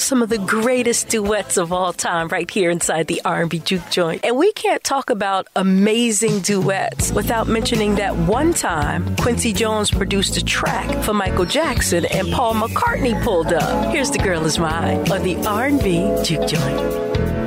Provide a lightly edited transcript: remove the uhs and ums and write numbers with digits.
some of the greatest duets of all time right here inside the R&B Juke Joint. And we can't talk about amazing duets without mentioning that one time Quincy Jones produced a track for Michael Jackson and Paul McCartney pulled up. Here's The Girl Is Mine on the R&B Juke Joint.